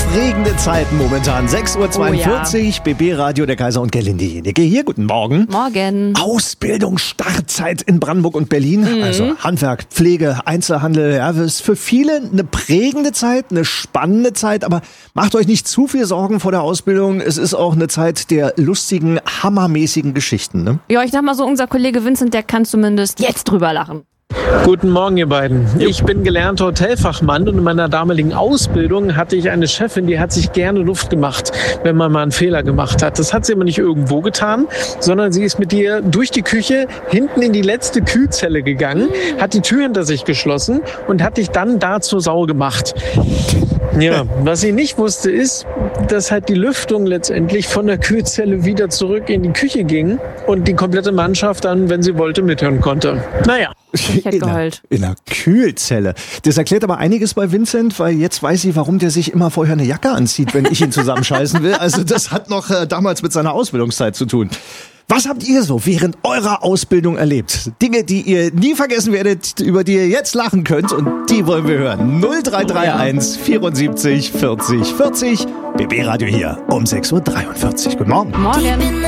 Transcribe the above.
aufregende Zeiten momentan. 6.42 Uhr, BB Radio, der Kaiser und Gerlinde Jenecke hier. Guten Morgen. Morgen. Ausbildungsstartzeit in Brandenburg und Berlin. Also Handwerk, Pflege, Einzelhandel. Ja, das ist für viele eine prägende Zeit, eine spannende Zeit. Aber macht euch nicht zu viel Sorgen vor der Ausbildung. Es ist auch eine Zeit der lustigen, hammermäßigen Geschichten. Ne? Ja, ich sag mal so, unser Kollege Vincent, der kann zumindest jetzt drüber lachen. Guten Morgen, ihr beiden. Ich bin gelernter Hotelfachmann und in meiner damaligen Ausbildung hatte ich eine Chefin, die hat sich gerne Luft gemacht, wenn man mal einen Fehler gemacht hat. Das hat sie aber nicht irgendwo getan, sondern sie ist mit dir durch die Küche hinten in die letzte Kühlzelle gegangen, hat die Tür hinter sich geschlossen und hat dich dann da zur Sau gemacht. Ja, was sie nicht wusste ist, dass halt die Lüftung letztendlich von der Kühlzelle wieder zurück in die Küche ging und die komplette Mannschaft dann, wenn sie wollte, mithören konnte. Naja. Ich hätte geheult. In einer Kühlzelle. Das erklärt aber einiges bei Vincent, weil jetzt weiß ich, warum der sich immer vorher eine Jacke anzieht, wenn ich ihn zusammenscheißen will. Also das hat noch damals mit seiner Ausbildungszeit zu tun. Was habt ihr so während eurer Ausbildung erlebt? Dinge, die ihr nie vergessen werdet, über die ihr jetzt lachen könnt, und die wollen wir hören. 0331 74 40 40. BB Radio hier um 6.43 Uhr. Guten Morgen. Morgen.